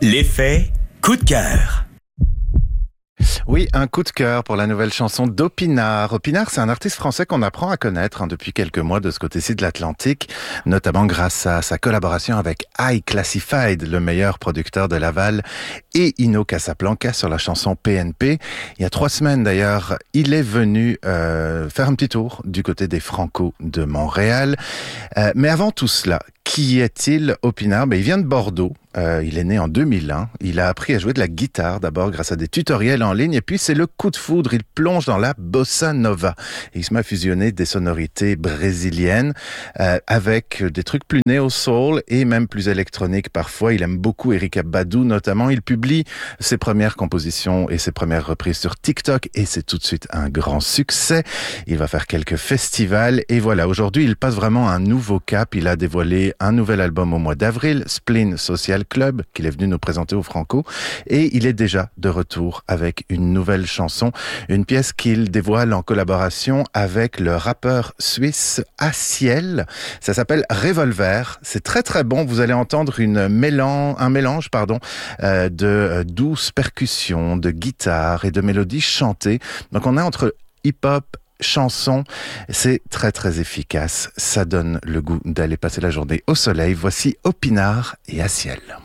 L'effet coup de cœur. Oui, un coup de cœur pour la nouvelle chanson d'Opinard. Opinard, c'est un artiste français qu'on apprend à connaître depuis quelques mois de ce côté-ci de l'Atlantique, notamment grâce à sa collaboration avec High Classified, le meilleur producteur de Laval, et Ino Casablanca sur la chanson PNP. Il y a 3 semaines d'ailleurs, il est venu faire un petit tour du côté des Franco de Montréal. Mais avant tout cela, qui est-il, Opinard? Il vient de Bordeaux. Il est né en 2001. Il a appris à jouer de la guitare d'abord grâce à des tutoriels en ligne et puis c'est le coup de foudre. Il plonge dans la bossa nova. Et il se met à fusionner des sonorités brésiliennes avec des trucs plus néo-soul et même plus électroniques parfois. Il aime beaucoup Erykah Badu notamment. Il publie ses premières compositions et ses premières reprises sur TikTok et c'est tout de suite un grand succès. Il va faire quelques festivals et voilà, aujourd'hui il passe vraiment un nouveau cap. Il a dévoilé un nouvel album au mois d'avril, Spleen Social Club, qu'il est venu nous présenter au Franco, et il est déjà de retour avec une nouvelle chanson, une pièce qu'il dévoile en collaboration avec le rappeur suisse Aciel. Ça s'appelle Revolver. C'est très très bon. Vous allez entendre un mélange de douces percussions, de guitare et de mélodies chantées. Donc on est entre hip-hop, chanson, c'est très très efficace. Ça donne le goût d'aller passer la journée au soleil. Voici Opinard et Aciel.